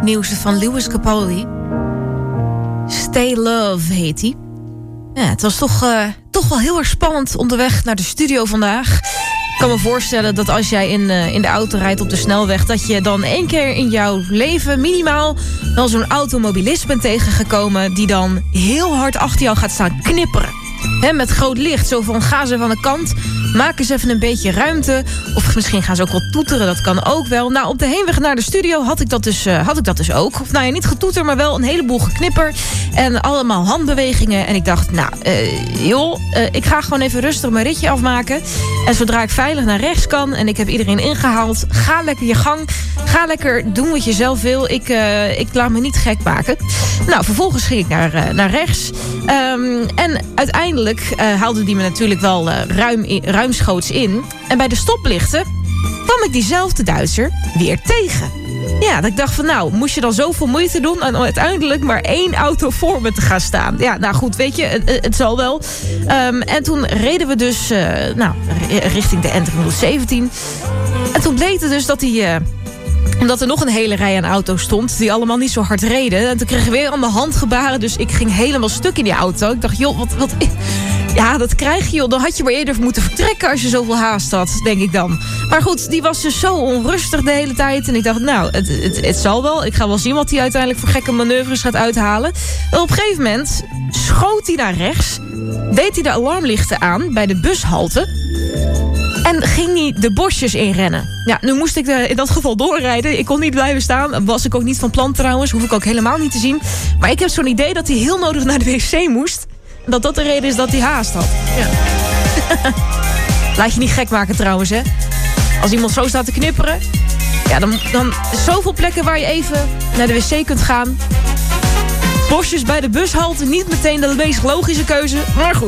Nieuwste van Lewis Capaldi. Stay Love heet hij. Ja, het was toch wel heel erg spannend onderweg naar de studio vandaag. Ik kan me voorstellen dat als jij in de auto rijdt op de snelweg, dat je dan 1 keer in jouw leven minimaal wel zo'n automobilist bent tegengekomen die dan heel hard achter jou gaat staan knipperen. Met groot licht, zo van ga ze van de kant, maak eens even een beetje ruimte. Of misschien gaan ze ook wel toeteren, dat kan ook wel. Nou, op de heenweg naar de studio had ik dat dus ook. Of nou ja, niet getoeter, maar wel een heleboel geknipper. En allemaal handbewegingen. En ik dacht, ik ga gewoon even rustig mijn ritje afmaken. En zodra ik veilig naar rechts kan en ik heb iedereen ingehaald, ga lekker je gang. Ga lekker doen wat je zelf wil. Ik laat me niet gek maken. Nou, vervolgens ging ik naar rechts. En uiteindelijk haalde die me natuurlijk wel ruimschoots in. En bij de stoplichten kwam ik diezelfde Duitser weer tegen. Ja, dat ik dacht van nou, moest je dan zoveel moeite doen om uiteindelijk maar 1 auto voor me te gaan staan. Ja, nou goed, weet je, het zal wel. En toen reden we dus richting de N317. En toen bleek het dus dat er nog een hele rij aan auto's stond die allemaal niet zo hard reden. En toen kregen we weer allemaal handgebaren, dus ik ging helemaal stuk in die auto. Ik dacht, joh, wat ja, dat krijg je, joh. Dan had je maar eerder moeten vertrekken als je zoveel haast had, denk ik dan. Maar goed, die was dus zo onrustig de hele tijd. En ik dacht, nou, het zal wel. Ik ga wel zien wat hij uiteindelijk voor gekke manoeuvres gaat uithalen. En op een gegeven moment schoot hij naar rechts. Deed hij de alarmlichten aan bij de bushalte. En ging hij de bosjes inrennen. Ja, nu moest ik in dat geval doorrijden. Ik kon niet blijven staan. Was ik ook niet van plan trouwens. Hoef ik ook helemaal niet te zien. Maar ik heb zo'n idee dat hij heel nodig naar de wc moest. En dat de reden is dat hij haast had. Ja. Laat je niet gek maken trouwens, hè. Als iemand zo staat te knipperen. Ja, dan zoveel plekken waar je even naar de wc kunt gaan. Bosjes bij de bushalte, niet meteen de meest logische keuze. Maar goed.